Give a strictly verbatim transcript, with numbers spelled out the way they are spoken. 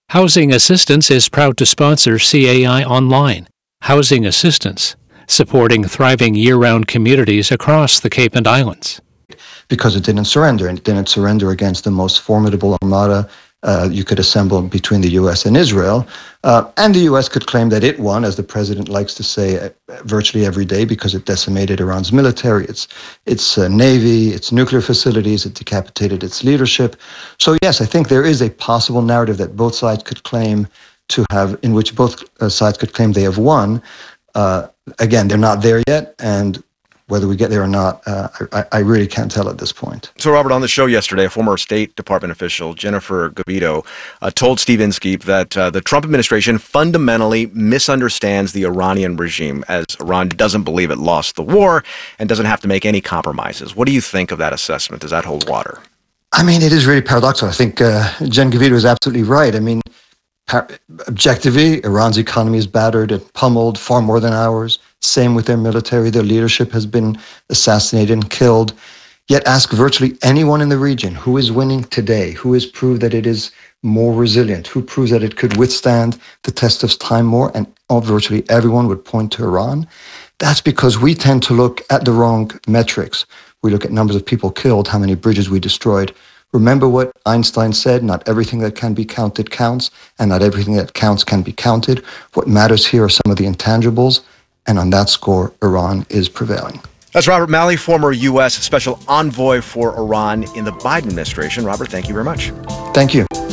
Housing Assistance is proud to sponsor C A I Online. Housing Assistance, supporting thriving year-round communities across the Cape and Islands. Because it didn't surrender, and it didn't surrender against the most formidable armada uh, you could assemble between the U S and Israel. Uh, and the U S could claim that it won, as the president likes to say uh, virtually every day, because it decimated Iran's military, its its uh, navy, its nuclear facilities, it decapitated its leadership. So yes, I think there is a possible narrative that both sides could claim to have, in which both uh, sides could claim they have won. Uh, again, they're not there yet, and whether we get there or not, uh, I, I really can't tell at this point. So, Robert, on the show yesterday, a former State Department official, Jennifer Gabito, uh, told Steve Inskeep that uh, the Trump administration fundamentally misunderstands the Iranian regime, as Iran doesn't believe it lost the war and doesn't have to make any compromises. What do you think of that assessment? Does that hold water? I mean, it is really paradoxical. I think uh, Jen Gabito is absolutely right. I mean, par- objectively, Iran's economy is battered and pummeled far more than ours. Same with their military. Their leadership has been assassinated and killed. Yet ask virtually anyone in the region who is winning today, who has proved that it is more resilient, who proves that it could withstand the test of time more, and virtually everyone would point to Iran. That's because we tend to look at the wrong metrics. We look at numbers of people killed, how many bridges we destroyed. Remember what Einstein said, not everything that can be counted counts, and not everything that counts can be counted. What matters here are some of the intangibles. And on that score, Iran is prevailing. That's Robert Malley, former U S Special Envoy for Iran in the Biden administration. Robert, thank you very much. Thank you.